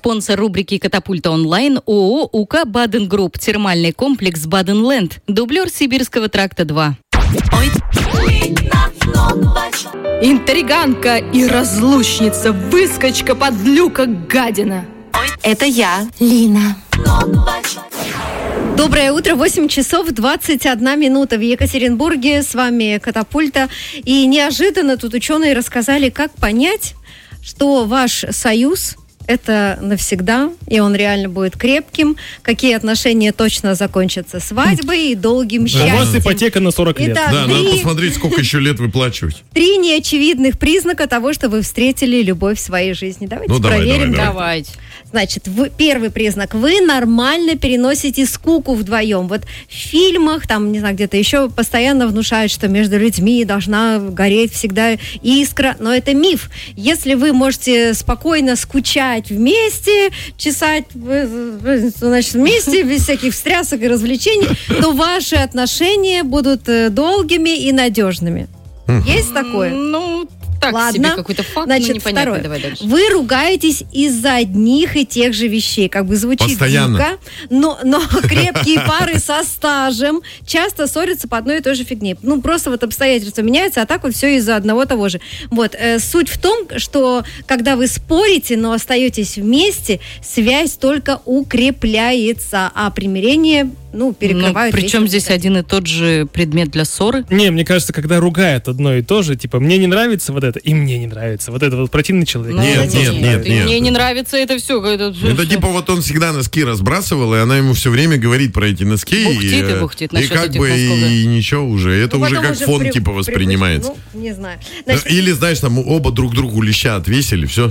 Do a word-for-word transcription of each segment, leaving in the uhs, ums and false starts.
Спонсор рубрики «Катапульта онлайн» ООО «УК Баден Групп». Термальный комплекс «Баденленд». Дублер Сибирского тракта два. Интриганка и разлучница, выскочка, подлюка, гадина. Это я, Лина. Доброе утро, восемь часов двадцать одна минута в Екатеринбурге. С вами Катапульта. И неожиданно тут ученые рассказали, как понять, что ваш союз – это навсегда, и он реально будет крепким. Какие отношения точно закончатся свадьбой и долгим счастьем. У вас ипотека на сорок лет. Итак, да, три... надо посмотреть, сколько еще лет выплачивать. Три неочевидных признака того, что вы встретили любовь в своей жизни. Давайте ну, давай, проверим. Давай, давай. Значит, вы, первый признак. Вы нормально переносите скуку вдвоем. Вот в фильмах, там, не знаю, где-то еще постоянно внушают, что между людьми должна гореть всегда искра. Но это миф. Если вы можете спокойно скучать вместе, чесать, значит, вместе, без всяких встрясок и развлечений, то ваши отношения будут долгими и надежными. Есть такое? Ну... Так Ладно. себе какой-то факт, Значит, но непонятно. второе. Давай дальше. Вы ругаетесь из-за одних и тех же вещей. Как бы звучит постоянно. дико, но, но крепкие пары со стажем часто ссорятся по одной и той же фигне. Ну, просто вот обстоятельства меняются, а так вот все из-за одного того же. Вот. Э, суть в том, что когда вы спорите, но остаетесь вместе, связь только укрепляется, а примирение, ну, перекрывает... Ну, причем здесь один и тот же предмет для ссоры. Не, мне кажется, когда ругают одно и то же, типа, мне не нравится вот это, и мне не нравится. Вот это вот противный человек. Ну, Нет, нет, нет, нет. Мне не нравится это все. Это, это типа вот он всегда носки разбрасывал, и она ему все время говорит про эти носки. Бухтит и, и, бухтит и насчет как этих бы носков, да. и ничего уже. Это Ну, уже потом как уже фон при- типа воспринимается. Ну, не знаю. Значит, Или, знаешь, там оба друг другу леща отвесили, все.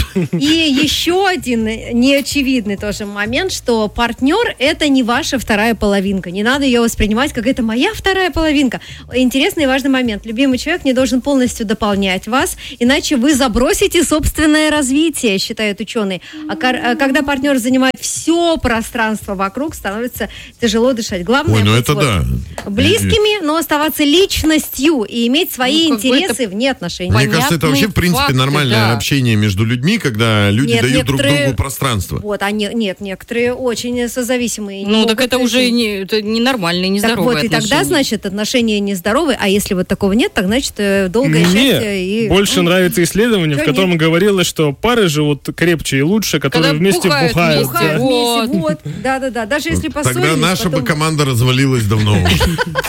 и еще один неочевидный тоже момент, что партнер – это не ваша вторая половинка. Не надо ее воспринимать, как это моя вторая половинка. Интересный и важный момент. Любимый человек не должен полностью дополнять вас, иначе вы забросите собственное развитие, считают ученые. А кар- когда партнер занимает все пространство вокруг, становится тяжело дышать. Главное Ой, ну быть это вот да. близкими, но оставаться личностью и иметь свои Ну, как бы интересы это вне отношений. Мне Понятные кажется, это вообще, в принципе, факты, нормальное да. общение между людьми, когда люди Нет, дают друг некоторые- другу пространство. Вот, а не- нет, некоторые очень созависимые. Ну, так могут это уже жить. не, это ненормальные, Так нездоровые вот, и отношения. тогда, значит, отношения нездоровы, а если вот такого нет, так, значит, э, долгое Мне счастье и... больше нравится исследование, в Чё котором нет? говорилось, что пары живут крепче и лучше, которые Когда вместе бухают бухают. вместе. да. Бухают Вот. вместе, вот, да-да-да, даже если поссорились, Тогда наша потом... бы команда развалилась давно уже.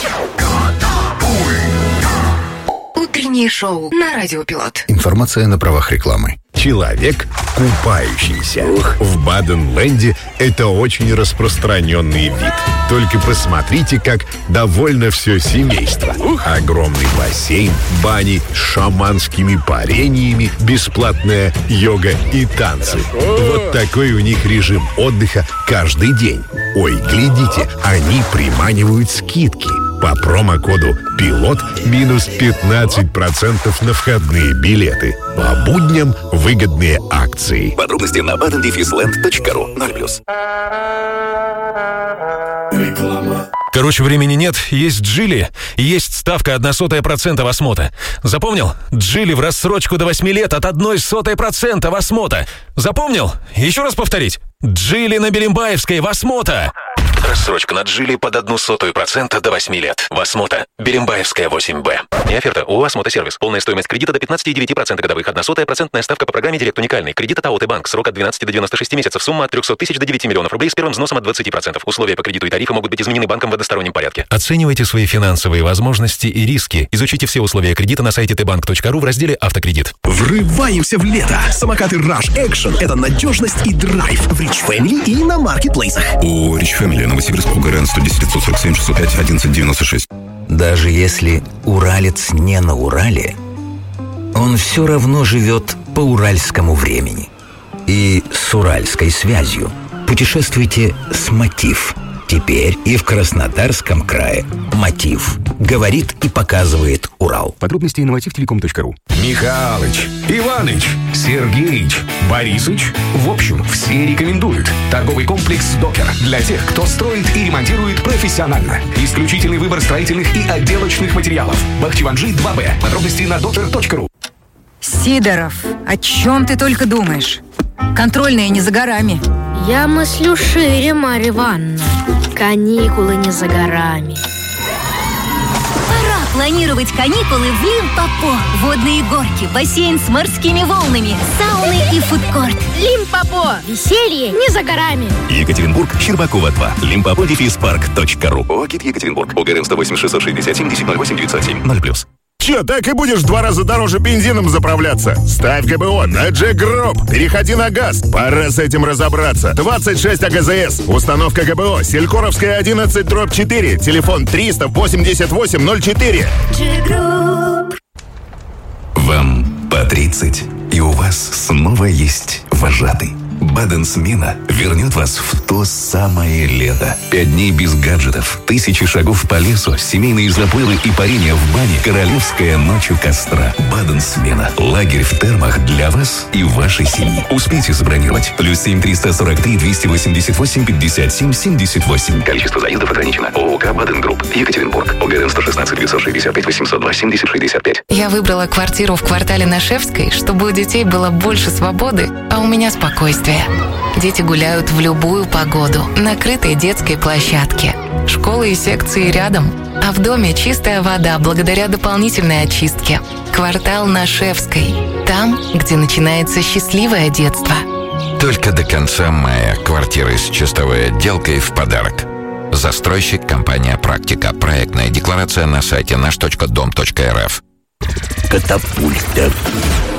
Утреннее шоу на Радио Пилот. Информация на правах рекламы. Человек, купающийся. В Баденленде это очень распространенный вид. Только посмотрите, как довольно все семейство. Огромный бассейн, бани с шаманскими парениями, бесплатная йога и танцы. Вот такой у них режим отдыха каждый день. Ой, глядите, они приманивают скидки. По промокоду «Пилот» минус пятнадцать процентов на входные билеты. По будням выгодные акции. Подробности на баден дефис ленд точка ру. ноль плюс. Короче, времени нет, есть Джили, есть ставка одна сотая процента в осмота. Запомнил? Джили в рассрочку до восьми лет от одной сотой процента в осмота. Запомнил? Еще раз повторить. Джили на Берембаевской в осмота. Рассрочка на Джили под одну сотую процента до восьми лет. Восмота. Берембаевская восемь бэ. Не оферта. ООО «Осмота Сервис». Полная стоимость кредита до пятнадцать целых девять десятых процента годовых. Одна сотая процентная ставка по программе «Директ уникальный». Кредит от АОТ Банк. Срок от двенадцати до девяноста шести месяцев. Сумма от трехсот тысяч до девяти миллионов рублей с первым взносом от двадцати процентов. Условия по кредиту и тарифы могут быть изменены банком в одностороннем порядке. Оценивайте свои финансовые возможности и риски. Изучите все условия кредита на сайте тэ банк точка ру в разделе «Автокредит». Врываемся в лето. Самокаты Rush Action – это надежность и драйв в Rich Family и на маркетплейсах. У Rich Family Новосибирск, УГРН сто десять пятьсот сорок семь шестьсот пять одиннадцать девяносто шесть. Даже если уралец не на Урале, он все равно живет по уральскому времени. И с уральской связью. Путешествуйте с Мотив. Теперь и в Краснодарском крае. Мотив. Говорит и показывает Урал. Подробности на мотив телеком точка ру. Михалыч, Иваныч, Сергеич, Борисыч. В общем, все рекомендуют. Торговый комплекс «Докер» для тех, кто строит и ремонтирует профессионально. Исключительный выбор строительных и отделочных материалов. Бахчеванджи два бэ. Подробности на докер точка ру. Сидоров, о чем ты только думаешь? Контрольные не за горами. Я мыслю шире, Марья Ивановна. Каникулы не за горами. Пора планировать каникулы в Лимпопо. Водные горки, бассейн с морскими волнами, сауны и фудкорт. Лимпопо. Веселье не за горами. Екатеринбург, Щербакова два. Лимпопо дефис парк точка ру. ОГИТ Екатеринбург. ОГРН сто восемь шестьсот шестьдесят семь десять ноль восемь девятьсот семь. ноль плюс. Че, так и будешь в два раза дороже бензином заправляться? Ставь ГБО на Джек Гроб. Переходи на газ. Пора с этим разобраться. двадцать шесть АГЗС. Установка ГБО. Селькоровская одиннадцать дробь четыре. Телефон триста восемьдесят восемь ноль четыре. Джек Гроб. Вам по тридцать, и у вас снова есть вожатый. Баден-смена вернет вас в то самое лето. Пять дней без гаджетов, тысячи шагов по лесу, семейные заплывы и парение в бане, королевская ночь у костра. Баден-смена. Лагерь в термах для вас и вашей семьи. Успейте забронировать. Плюс семь триста сорок три двести восемьдесят восемь пятьдесят семь семьдесят восемь. Количество заездов ограничено. ООК «Баден Групп». Екатеринбург. ОГРН сто шестнадцать девятьсот шестьдесят пять восемьсот два семьдесят шестьдесят пять. Я выбрала квартиру в квартале Нашевской, чтобы у детей было больше свободы, а у меня спокойствие. Дети гуляют в любую погоду, на крытой детской площадке. Школы и секции рядом, а в доме чистая вода благодаря дополнительной очистке. Квартал Нашевской. Там, где начинается счастливое детство. Только до конца мая квартиры с чистовой отделкой в подарок. Застройщик компания «Практика». Проектная декларация на сайте наш точка дом точка эр эф. Катапульта.